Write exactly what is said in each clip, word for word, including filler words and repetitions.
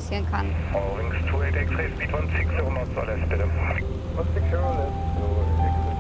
passieren kann. Allwings two eight X-ray, speed one six zero knots or less, bitte. one six zero less, so exit.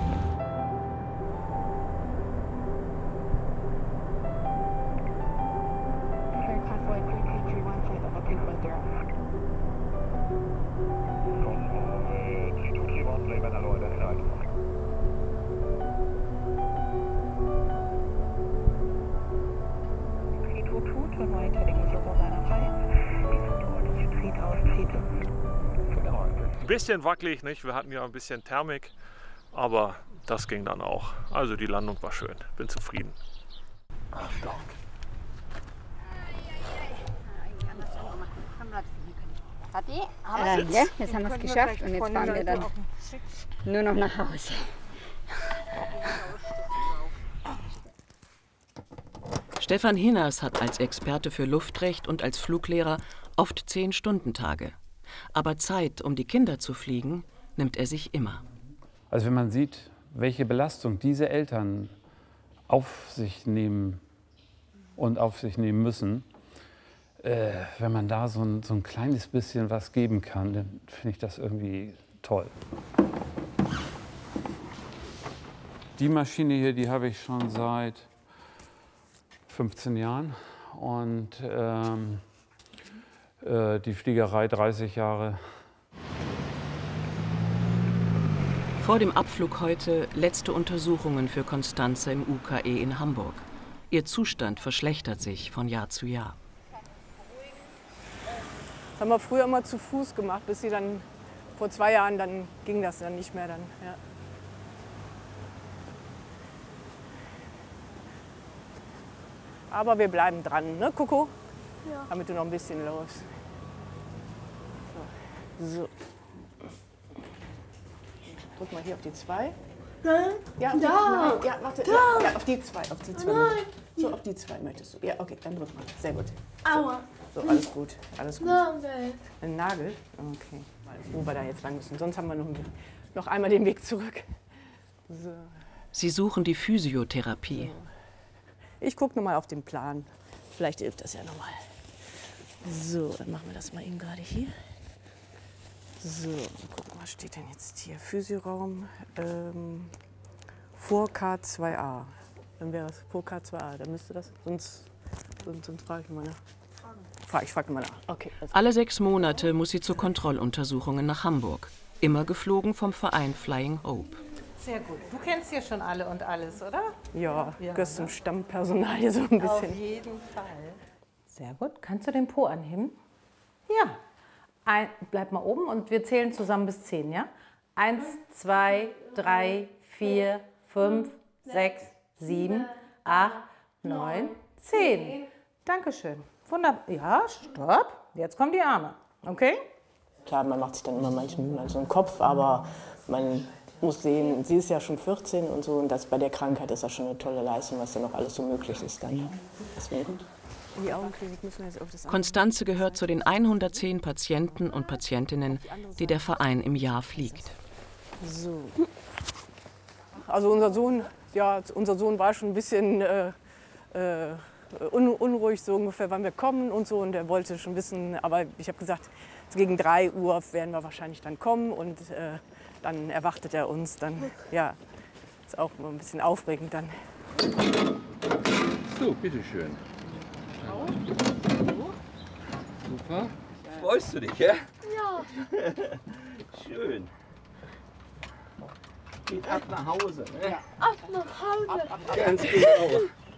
Ein bisschen wackelig, nicht? Wir hatten ja ein bisschen Thermik, aber das ging dann auch. Also die Landung war schön, bin zufrieden. Ach, stark. Äh, ja, jetzt haben wir es geschafft und jetzt fahren wir dann nur noch nach Hause. Stefan Hinners hat als Experte für Luftrecht und als Fluglehrer oft zehn-Stunden-Tage. Aber Zeit, um die Kinder zu fliegen, nimmt er sich immer. Also wenn man sieht, welche Belastung diese Eltern auf sich nehmen und auf sich nehmen müssen, äh, wenn man da so ein, so ein kleines bisschen was geben kann, dann finde ich das irgendwie toll. Die Maschine hier, die habe ich schon seit fünfzehn Jahren und ähm, äh, die Fliegerei dreißig Jahre. Vor dem Abflug heute letzte Untersuchungen für Constanze im U K E in Hamburg. Ihr Zustand verschlechtert sich von Jahr zu Jahr. Das haben wir früher immer zu Fuß gemacht, bis sie dann vor zwei Jahren, dann ging das dann nicht mehr. Dann, ja. Aber wir bleiben dran, ne, Coco? Ja. Damit du noch ein bisschen los. So. so. Drück mal hier auf die zwei. Nein. Ja, auf die, da. nein, ja, warte. Da. Ja, ja, auf die zwei. Auf die zwei. Nein. So, auf die zwei möchtest du. Ja, okay, dann drück mal. Sehr gut. Aua. So, alles gut. Alles gut. Nagel. Ein Nagel? Okay. Wo wir da jetzt lang müssen. Sonst haben wir noch, noch einmal den Weg zurück. So. Sie suchen die Physiotherapie. So. Ich gucke noch mal auf den Plan. Vielleicht hilft das ja noch mal. So, dann machen wir das mal eben gerade hier. So, gucken, was steht denn jetzt hier? Physioraum ähm, vor K zwei A. Dann wäre es vor K zwei A. Dann müsste das. Sonst, sonst, sonst frage ich mal nach. Ich frage mal nach. Okay. Also. Alle sechs Monate muss sie zu Kontrolluntersuchungen nach Hamburg. Immer geflogen vom Verein Flying Hope. Sehr gut. Du kennst hier schon alle und alles, oder? Ja, ja, gehörst zum Stammpersonal hier so ein bisschen. Auf jeden Fall. Sehr gut. Kannst du den Po anheben? Ja. Ein, bleib mal oben und wir zählen zusammen bis zehn, ja? Eins, zwei, drei, vier, fünf, sechs, sieben, acht, neun, zehn. Dankeschön. Wunderbar. Ja, stopp. Jetzt kommen die Arme. Okay? Klar, man macht sich dann immer manchmal so einen Kopf, aber man muss sehen, sie ist ja schon vierzehn und so, und das bei der Krankheit ist das schon eine tolle Leistung, was da noch alles so möglich ist dann. Deswegen. Die Augenklinik müssen wir jetzt auf das Constanze gehört zu den hundertzehn Patienten und Patientinnen, die der Verein im Jahr fliegt. So. Also unser Sohn, ja, unser Sohn war schon ein bisschen äh, äh, un unruhig, so ungefähr, wann wir kommen und so, und er wollte schon wissen, aber ich habe gesagt, gegen drei Uhr werden wir wahrscheinlich dann kommen, und äh, dann erwartet er uns. Dann, ja, ist auch immer ein bisschen aufregend dann. So, bitteschön. Super. Freust du dich, ja? Ja. Schön. Geht ab nach Hause, ne? Ja. Ab nach Hause. Ab, ab, ab. Ganz genau.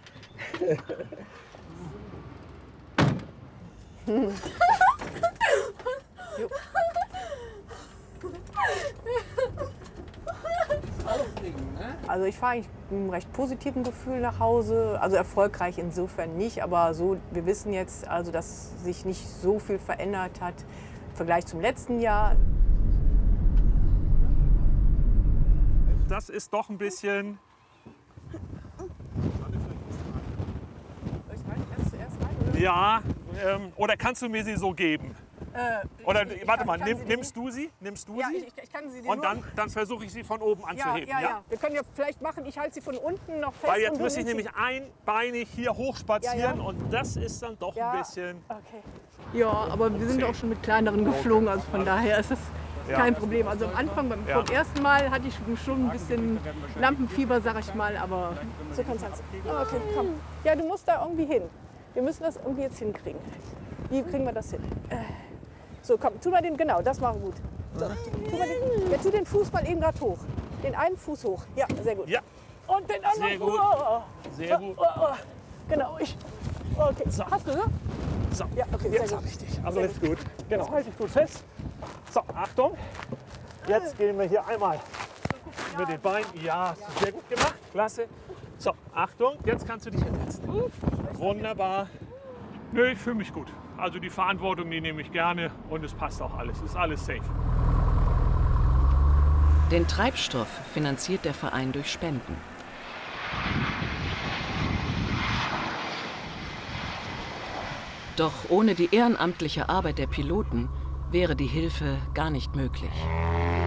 Also ich fahre eigentlich mit einem recht positiven Gefühl nach Hause. Also erfolgreich insofern nicht, aber so, wir wissen jetzt, also, dass sich nicht so viel verändert hat im Vergleich zum letzten Jahr. Das ist doch ein bisschen... Ja, ähm, oder kannst du mir sie so geben? Äh, Oder ich- ich warte kann- mal, ich kann nimm, sie nimmst du sie? Nimmst du Ja, sie? ich, ich kann sie dir Und nur- dann, dann versuche ich sie von oben Ja, anzuheben. ja, ja. Wir können ja vielleicht machen, ich halte sie von unten noch fest. Weil jetzt und du müsste ich nimmst nämlich einbeinig hier hochspazieren Ja, ja. und das ist dann doch Ja. ein bisschen... Okay. Ja, aber wir sind auch schon mit kleineren geflogen, also von daher ist es Ja. kein Problem. Also am Anfang, beim, Ja. beim ersten Mal hatte ich schon ein bisschen Lampenfieber, sag ich mal, aber so Konstanz. Oh, okay, komm. Ja, du musst da irgendwie hin. Wir müssen das irgendwie jetzt hinkriegen. Wie kriegen wir das hin? Äh, So, komm, tu mal den, genau, das machen wir gut. So, tu, mal den, ja, tu den Fuß mal eben gerade hoch. Den einen Fuß hoch. Ja, sehr gut. Ja. Und den anderen Sehr Fuß. gut. Oh, oh. Sehr gut. Oh, oh. Genau, ich. Okay, So. hast du, ne? So, Ja, okay, sehr jetzt gut. habe ich dich. Also ist gut. Genau, halte ich gut fest. So, Achtung. Jetzt gehen wir hier einmal mit den Beinen. Ja, hast du sehr gut gemacht. Klasse. So, Achtung. Jetzt kannst du dich hinsetzen. Wunderbar. Nö, ich fühle mich gut. Also die Verantwortung, die nehme ich gerne und es passt auch alles. Ist alles safe. Den Treibstoff finanziert der Verein durch Spenden. Doch ohne die ehrenamtliche Arbeit der Piloten wäre die Hilfe gar nicht möglich.